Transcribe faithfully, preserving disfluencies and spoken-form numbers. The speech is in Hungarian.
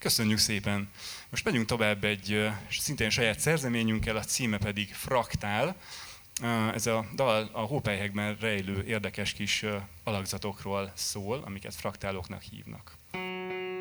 Köszönjük szépen! Most megyünk tovább egy szintén saját szerzeményünkkel, a címe pedig Fraktál. Ez a dal a hópelyhekben rejlő érdekes kis alakzatokról szól, amiket fraktáloknak hívnak.